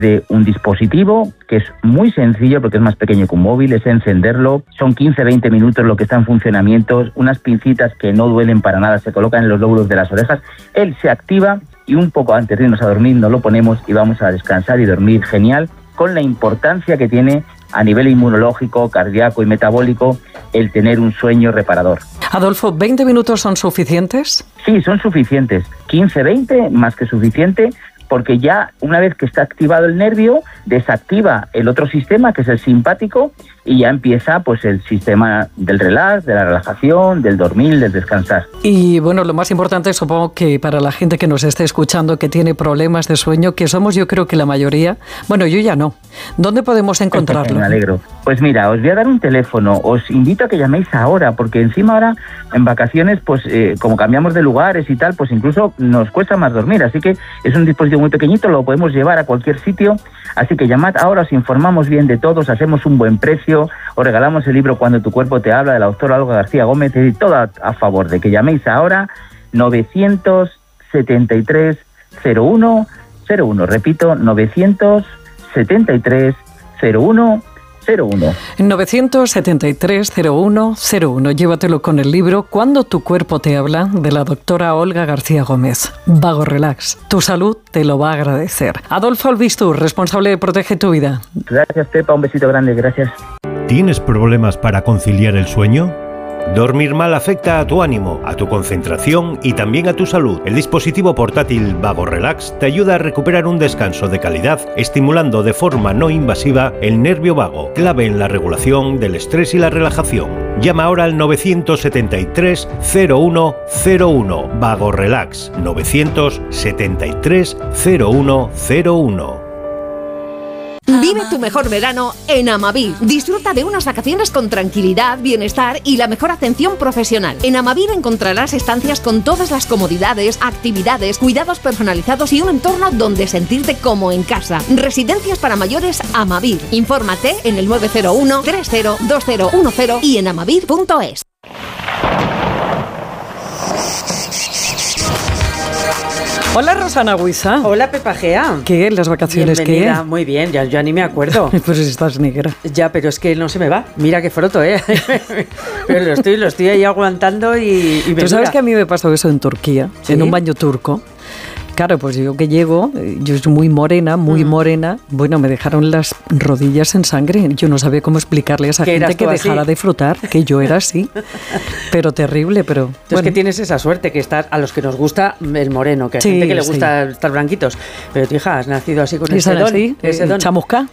de un dispositivo que es muy sencillo porque es más pequeño que un móvil, es encenderlo, son 15-20 minutos lo que está en funcionamiento, unas pincitas que no duelen para nada, se colocan en los lóbulos de las orejas, él se activa y un poco antes de irnos a dormir nos lo ponemos y vamos a descansar y dormir genial, con la importancia que tiene a nivel inmunológico, cardíaco y metabólico el tener un sueño reparador. Adolfo, ¿20 minutos son suficientes? Sí, son suficientes. 15-20, más que suficiente, porque ya una vez que está activado el nervio, desactiva el otro sistema, que es el simpático, y ya empieza pues el sistema del relax, de la relajación, del dormir, del descansar. Y bueno, lo más importante supongo que para la gente que nos esté escuchando que tiene problemas de sueño, que somos yo creo que la mayoría, bueno, yo ya no. ¿Dónde podemos encontrarlo? Me alegro. Pues mira, os voy a dar un teléfono, os invito a que llaméis ahora, porque encima ahora en vacaciones, pues como cambiamos de lugares y tal, pues incluso nos cuesta más dormir, así que es un dispositivo muy pequeñito, lo podemos llevar a cualquier sitio, así que llamad ahora, os informamos bien de todos, hacemos un buen precio, os regalamos el libro Cuando tu cuerpo te habla, de la doctora Olga García Gómez, y todo a favor de que llaméis ahora, 973 01 01, repito, 973 01 01. 973 01 01. Llévatelo con el libro Cuando tu cuerpo te habla, de la doctora Olga García Gómez. Vago Relax. Tu salud te lo va a agradecer. Adolfo Albistur, responsable de Protege tu Vida. Gracias, Pepa. Un besito grande. Gracias. ¿Tienes problemas para conciliar el sueño? Dormir mal afecta a tu ánimo, a tu concentración y también a tu salud. El dispositivo portátil Vago Relax te ayuda a recuperar un descanso de calidad, estimulando de forma no invasiva el nervio vago, clave en la regulación del estrés y la relajación. Llama ahora al 973 01 01. Vago Relax. 973 01 01. Vive tu mejor verano en Amavir. Disfruta de unas vacaciones con tranquilidad, bienestar y la mejor atención profesional. En Amavir encontrarás estancias con todas las comodidades, actividades, cuidados personalizados y un entorno donde sentirte como en casa. Residencias para mayores Amavir. Infórmate en el 901 302010 y en amavir.es. Hola, Rosana Huiza. Hola, Pepa Gea. ¿Qué? ¿Las vacaciones qué? Bienvenida. Muy bien, ya ni me acuerdo. Pues estás negra. Ya, pero es que no se me va. Mira qué froto, Pero lo estoy ahí aguantando y me ¿Tú sabes que a mí me pasó eso en Turquía? ¿Sí? En un baño turco. Claro, pues yo que llego, yo soy muy morena, bueno, me dejaron las rodillas en sangre. Yo no sabía cómo explicarle a esa gente que dejara de frotar, que yo era así. Pero terrible, pero... Entonces, bueno, que tienes esa suerte, que estar a los que nos gusta el moreno, que hay gente que le gusta estar blanquitos. Pero tu hija, has nacido así con ese don. Ese don. ¿Chamusca?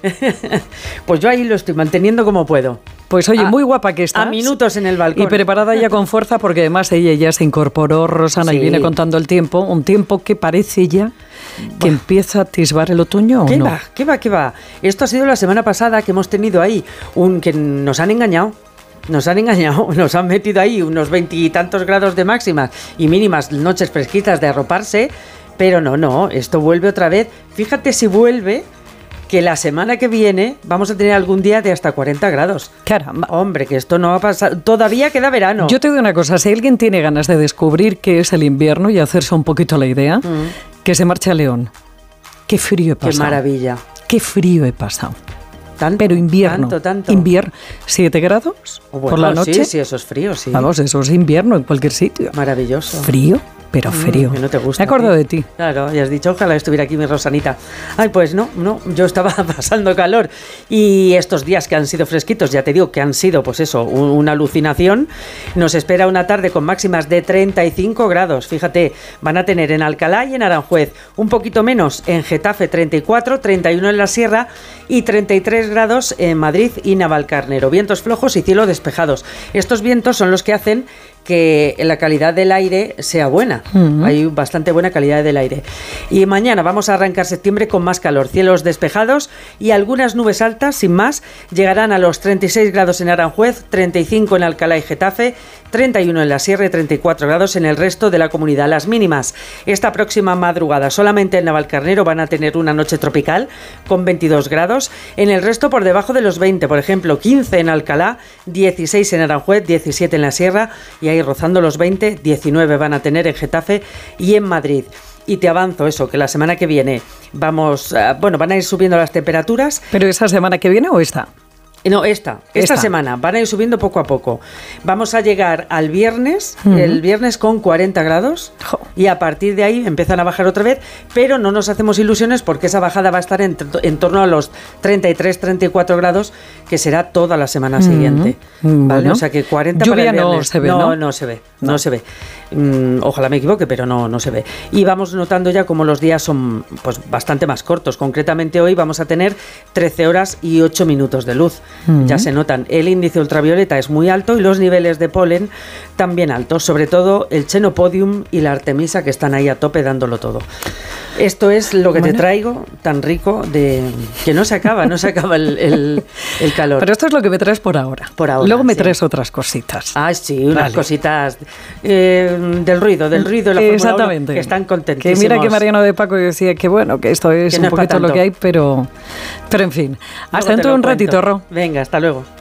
Pues yo ahí lo estoy manteniendo como puedo. Pues oye, muy guapa que estás. A minutos en el balcón. Y preparada ya con fuerza, porque además ella ya se incorporó, Rosana, y viene contando el tiempo. Un tiempo que parece ya que empieza a atisbar el otoño, ¿o no? ¿Qué va? Esto ha sido la semana pasada que hemos tenido ahí que nos han engañado. Nos han metido ahí unos 20 y tantos grados de máximas y mínimas, noches fresquitas de arroparse. Pero no, esto vuelve otra vez. Fíjate si vuelve... que la semana que viene vamos a tener algún día de hasta 40 grados. Caramba. Hombre, que esto no va a pasar. Todavía queda verano. Yo te digo una cosa, si alguien tiene ganas de descubrir qué es el invierno y hacerse un poquito la idea, que se marche a León. Qué frío he pasado. Qué maravilla. Qué frío he pasado. ¿Tanto? Pero invierno. Tanto. Invierno. 7 grados por la noche. Sí, eso es frío, sí. Vamos, eso es invierno en cualquier sitio. Maravilloso. Frío. Pero frío. Que no te gusta. Me acuerdo de ti. Claro, y has dicho, ojalá estuviera aquí mi Rosanita. Ay, pues no, yo estaba pasando calor. Y estos días que han sido fresquitos, ya te digo que han sido, pues eso, una alucinación. Nos espera una tarde con máximas de 35 grados. Fíjate, van a tener en Alcalá y en Aranjuez, un poquito menos en Getafe 34, 31 en la Sierra y 33 grados en Madrid y Navalcarnero. Vientos flojos y cielo despejados. Estos vientos son los que hacen que la calidad del aire sea buena. Hay bastante buena calidad del aire. Y mañana vamos a arrancar septiembre con más calor, cielos despejados y algunas nubes altas, sin más, llegarán a los 36 grados en Aranjuez, 35 en Alcalá y Getafe, 31 en la Sierra y 34 grados en el resto de la comunidad. Las mínimas esta próxima madrugada solamente en Navalcarnero van a tener una noche tropical con 22 grados, en el resto por debajo de los 20, por ejemplo 15 en Alcalá, 16 en Aranjuez, 17 en la Sierra y ahí rozando los 20, 19 van a tener en Getafe y en Madrid. y te avanzo eso, que la semana que viene van a ir subiendo las temperaturas. ¿Pero esa semana que viene o esta? No, esta semana van a ir subiendo poco a poco. Vamos a llegar al viernes, el viernes con 40 grados y a partir de ahí empiezan a bajar otra vez, pero no nos hacemos ilusiones porque esa bajada va a estar en torno a los 33, 34 grados, que será toda la semana siguiente. ¿Vale? Bueno. O sea que 40 lluvia para el viernes. No se ve, ¿no? No se ve. Ojalá me equivoque, pero no se ve. Y vamos notando ya como los días son pues bastante más cortos. Concretamente hoy vamos a tener 13 horas y 8 minutos de luz. Ya se notan. El índice ultravioleta es muy alto y los niveles de polen también altos, sobre todo el Chenopodium y la Artemisa, que están ahí a tope dándolo todo. Esto es lo que te traigo, tan rico, que no se acaba el calor. Pero esto es lo que me traes por ahora. Luego me traes otras cositas. Ah, sí, unas cositas del ruido de la Fórmula 1, que están contentísimos. Que mira que Mariano de Paco decía que bueno, que esto es un poquito lo que hay, pero en fin. Hasta dentro de un ratito, Ro. Venga, hasta luego.